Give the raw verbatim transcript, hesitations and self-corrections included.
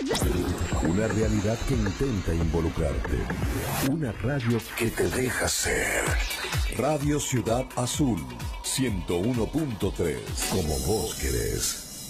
Una realidad que intenta involucrarte. Una radio que te deja ser. Radio Ciudad Azul, ciento uno punto tres, como vos querés.